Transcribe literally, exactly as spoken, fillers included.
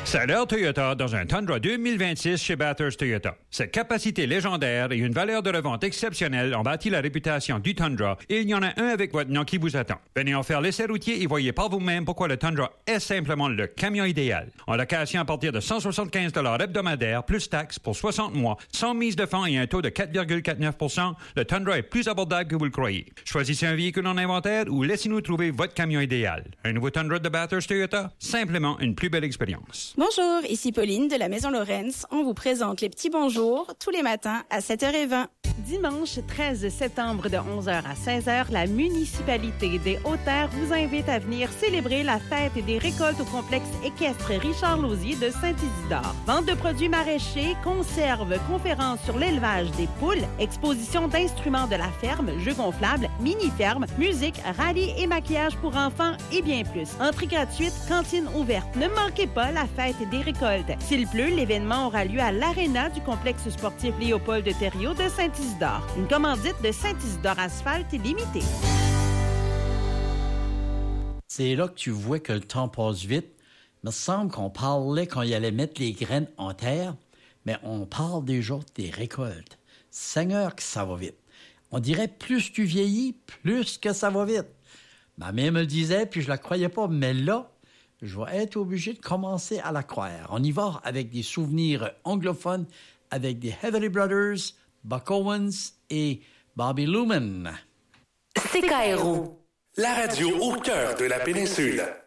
C'est l'heure Toyota dans un Tundra deux mille vingt-six chez Bathurst Toyota. Cette capacité légendaire et une valeur de revente exceptionnelle ont bâti la réputation du Tundra et il y en a un avec votre nom qui vous attend. Venez en faire l'essai routier et voyez par vous-même pourquoi le Tundra est simplement le camion idéal. En location à partir de cent soixante-quinze dollars hebdomadaires plus taxes pour soixante mois, sans mise de fonds et un taux de quatre virgule quarante-neuf pour cent, le Tundra est plus abordable que vous le croyez. Choisissez un véhicule en inventaire ou laissez-nous trouver votre camion idéal. Un nouveau Tundra de Bathurst Toyota, simplement une plus belle expérience. Bonjour, ici Pauline de la Maison Lawrence. On vous présente les petits bonjours tous les matins à sept heures vingt. Dimanche treize septembre de onze heures à seize heures, la municipalité des Hautes-Terres vous invite à venir célébrer la fête des récoltes au complexe équestre Richard Lauzier de Saint-Isidore. Vente de produits maraîchers, conserves, conférences sur l'élevage des poules, exposition d'instruments de la ferme, jeux gonflables, mini-ferme, musique, rallye et maquillage pour enfants et bien plus. Entrée gratuite, cantine ouverte. Ne manquez pas la fête des récoltes. S'il pleut, l'événement aura lieu à l'aréna du complexe sportif Léopold de Thériault de Saint-Isidore. Une commandite de Saint-Isidore Asphalte limitée. C'est là que tu vois que le temps passe vite. Il me semble qu'on parlait quand il allait mettre les graines en terre, mais on parle déjà des récoltes. Seigneur, que ça va vite. On dirait plus tu vieillis, plus que ça va vite. Ma mère me le disait, puis je la croyais pas, mais là, je vais être obligé de commencer à la croire. On y va avec des souvenirs anglophones, avec des Heavenly Brothers, Buck Owens et Bobby Lumen. C K R O. La radio au cœur de la péninsule.